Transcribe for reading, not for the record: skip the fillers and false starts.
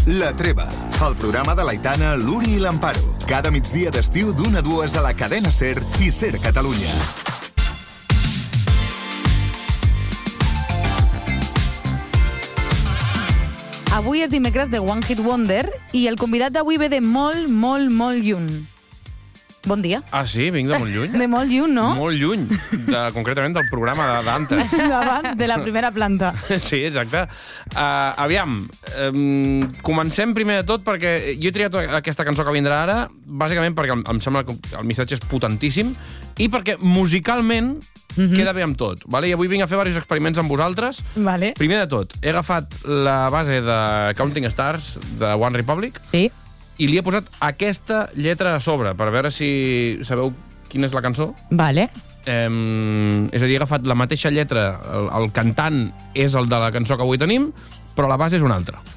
La Treva, el programa de l'Aitana, l'Uri i l'Amparo. Cada migdia d'estiu d'1 a 2 a la cadena SER i SER Catalunya. Avui és dimecres de One Hit Wonder i el convidat d'avui ve de molt, molt, molt lluny. Bon dia. Ah, sí? Vinc de molt lluny? De molt lluny, no? Molt lluny, concretament del programa d'antes. D'abans, de la primera planta. Sí, exacte. Aviam, comencem primer de tot perquè jo he triat aquesta cançó que vindrà ara, bàsicament perquè em sembla que el missatge és potentíssim i perquè musicalment queda bé amb tot. Vale? I avui vinc a fer diversos experiments amb vosaltres. Vale. Primer de tot, he agafat la base de Counting Stars de One Republic. Sí. I li he posat aquesta lletra a sobre, per veure si sabeu quina és la cançó. Vale. És a dir, he agafat la mateixa lletra, el cantant és el de la cançó que avui tenim, però la base és una altra.